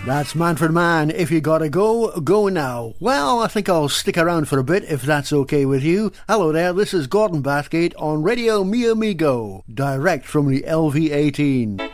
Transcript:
That's Manfred Mann. If you gotta go, go now. Well, I think I'll stick around for a bit if that's okay with you. Hello there, this is Gordon Bathgate on Radio Mi Amigo, direct from the LV18.